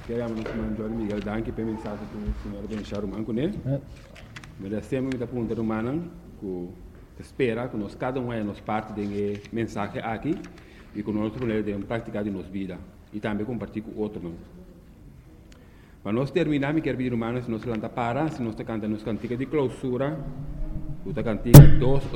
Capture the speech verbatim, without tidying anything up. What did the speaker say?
queremos nos Jorge Miguel Danke per mensagem que o senhor Benchar Manco, né? Mas sempre muita pergunta humana que espera que nós cada um é nos parte de mensagem aqui e que nós podemos praticar em nossa vida e também compartilhar com outros. Não? Para nós terminar, me quero pedir humanos, se nós canta para, se nós canta nos cantiga de clausura, o cantiga dois